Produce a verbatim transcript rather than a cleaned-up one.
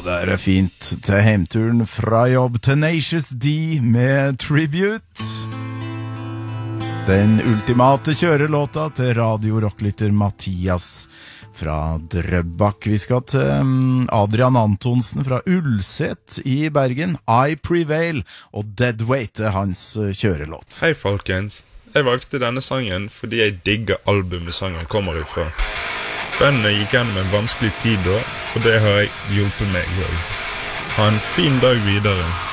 det er fint til heimturen fra jobb. Tenacious D med Tribute. Den ultimate kjørelåta til radio-rocklytter Mathias fra Drøbak. Vi skal til Adrian Antonsen fra Ulset i Bergen. I Prevail og Deadweight er hans kjørelåt. Hei folkens, jeg valgte denne sangen fordi jeg digger albumet sangen kommer ifra. Bandet gikk gjennom en vanskelig tid da, og det har jeg hjulpet meg også. Ha en fin dag videre.